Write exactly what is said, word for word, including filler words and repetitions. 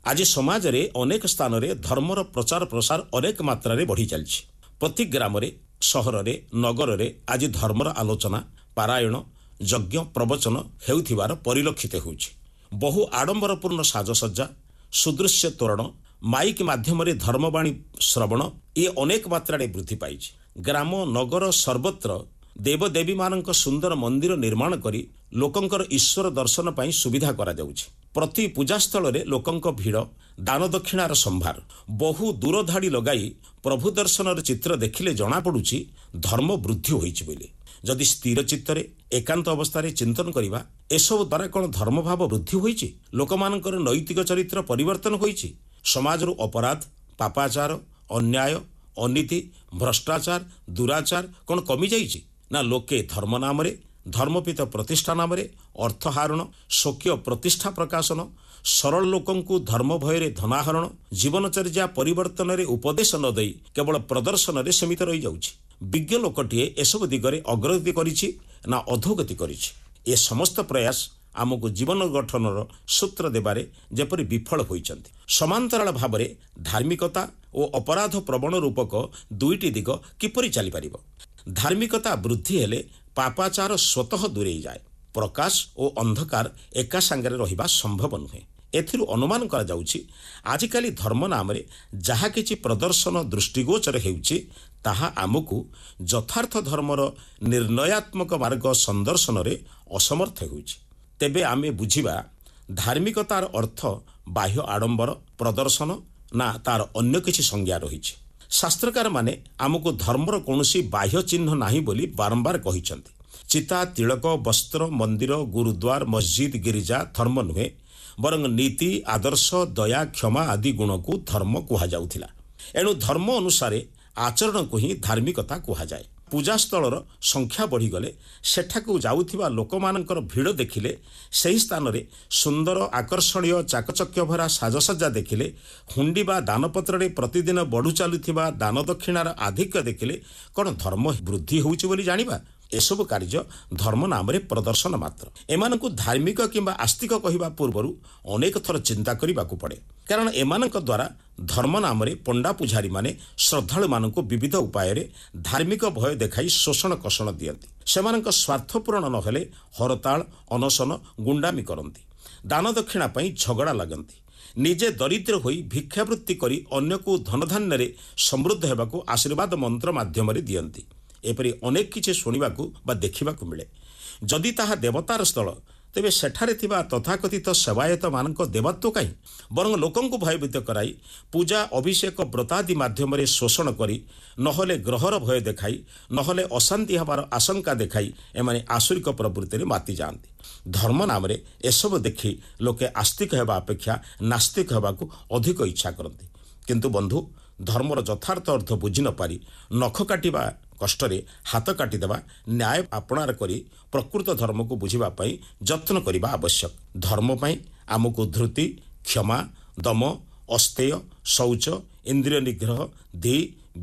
आज समाज रे अनेक स्थान रे धर्मर प्रचार प्रसार अनेक मात्रा रे बढ़ी चलछि। प्रति ग्राम रे सहर रे नगर रे आज धर्मर आलोचना पारायण यज्ञ प्रवचन हेउथिबार परिलक्षित होउछि। बहु आडंबरपूर्ण साजसज्जा सुदृश्य तोरण माइक माध्यम रे धर्मवाणी श्रवण ये अनेक मात्रा रे वृद्धि पाइछि। ग्राम नगर सर्वत्र देवदेवी मानक सुंदर मंदिर निर्माण करी लोकंकर ईश्वर दर्शन पाई सुविधा करा जाउछि। प्रति पूजास्थल रे लोकंक भीड़ दान दक्षिणार संभार बहु दूर धाड़ी लगाई प्रभु दर्शन चित्र देखिले जना पड़ुछि धर्म वृद्धि होइछि बोली। जदि स्थिर चित्तरे एकांत अवस्था चिंतन करिबा एसबु द्वारा कौन धर्म भाव वृद्धि होइछि, लोकमानकर नैतिक चरित्र परिवर्तन होइछि, समाजरु अपराध पापाचार अन्याय अनीति भ्रष्टाचार दुराचार कौन कमी जाइछि ना लोके धर्म नाम रे धर्मपित प्रतिष्ठा नाम रे अर्थहारण शोक्य प्रतिष्ठा प्रकाशन सरल लोकंकु धर्म भयरे धनाहरण जीवनचर्या परिवर्तन रे उपदेश न दई केवल प्रदर्शन रे सीमित रही जाउछि। विज्ञ लोकटिए एसबु दिगरे अग्रगति करिछि ना अधोगति करिछि। ए समस्त प्रयास आमको जीवन गठनर सूत्र देबारे जेपरि विफल होइछन्ति। समांतराल भावरे धार्मिकता और अपराध प्रवण रूपक दुईटी दिग किपरि चली पारिबो। धार्मिकता वृद्धि हेले पापाचार स्वतः दूरे जाए। प्रकाश और अंधकार एका संगे रहिबा संभव नुहे। एथिरु अनुमान करा जाउछि आजिकाली धर्म नाम रे जहा किछि प्रदर्शन दृष्टिगोचर हेउछि ताहा आमको यथार्थ धर्मर निर्णयात्मक मार्ग संदर्शन रे असमर्थ हेउछि। तेबे आमे बुझिबा धार्मिकतार अर्थ बाह्य आडंबर प्रदर्शन ना तार अन्य किछि संज्ञा रहिछि। शास्त्रकार माने आमको धर्मर कोनोसी बाह्य चिन्ह नाही बोली बारंबार कहिसंती। चिता तिलक वस्त्र मंदिर गुरुद्वार मस्जिद गिरिजा धर्म नुहे बरंग नीति आदर्श दया क्षमा आदि गुण को धर्म कुहा जाउथिला। एणु धर्म अनुसारे आचरण को ही धार्मिकता कुहा जाए। पूजास्थलर संख्या बढ़ी गले सेठाकू जाउथिबा लोकमानकर भीड़ देखिले सही स्थान रे सुंदर आकर्षणीय चाकचक्य भरा साजसज्जा देखिले हुंडी बा दानपत्र रे प्रतिदिन बढ़ु चालुथिबा दान दक्षिणार आधिक्य देखिले कौन धर्म वृद्धि होउछि बोली जानिबा। एसबु कार्य धर्म नाम रे प्रदर्शन मात्र। एमानकु धार्मिक किंबा आस्तिक कहिबा पूर्वरु अनेक थर चिंता करिबाकू पड़े, कारण एमानक द्वारा धर्म नाम रे पंडा पुजारी माने श्रद्धालु मानकु विविध उपाय रे धार्मिक भय देखाई शोषण कषण दियंती। सेमानक स्वार्थ पूरण न हेले हरताल अनशन गुंडामी करंती, दान दक्षिणा पई झगड़ा लगंती, निजे दरिद्र होई भिक्षावृत्ति करी अन्यकु धनधान्य रे समृद्ध हेबाकू आशीर्वाद मंत्र माध्यम रे दियंती। एपरी अनेक किछि शुणिबाकू बा देखिबाकू मिले। जदि ताहा देवतार स्थल तेबे सेठारे थिबा तथाकथित सेवायत मानक देवत्व काई बरंग लोकंकु भयभीत कराई पूजा अभिषेक व्रतादि माध्यम रे शोषण करी नहले ग्रहर भय देखाई नहले अशांति हबार आशंका देखाई एमाने आसुरिक प्रवृत्ति रे माति जाआंती। धर्म नाम रे एसब देखि लोके आस्तिक हेबा अपेक्षा नास्तिक हेबाकू अधिक इच्छा करती। किंतु बंधु धर्मर यथार्थ अर्थ बुझी न पारी नख काटिबा कष्टरे हाथ काटिदेवा न्याय आपणार करी प्रकृत धर्म को बुझिबा पई यत्न करिबा आवश्यक। धर्म पई आमको धृति क्षमा दम अस्तेय शौच इंद्रिय निग्रह दे